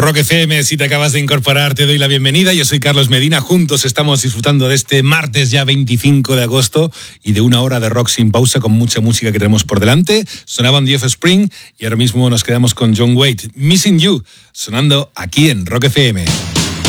Rock FM, si te acabas de incorporar, te doy la bienvenida. Yo soy Carlos Medina. Juntos estamos disfrutando de este martes ya 25 de agosto y de una hora de rock sin pausa con mucha música que tenemos por delante. Sonaban The Offspring y ahora mismo nos quedamos con John Waite, Missing You, sonando aquí en Rock FM.